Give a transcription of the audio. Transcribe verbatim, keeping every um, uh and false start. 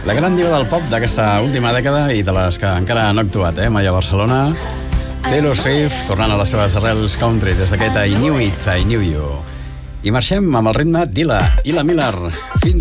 La gran diva del pop d'aquesta última dècada i de les que encara no ha actuat, eh, mai a Barcelona. Taylor Swift, tornant a les seves arrels country des d'aquest I Knew It, I Knew You. I marxem amb el ritme d'Ila, Ila Miller. Fins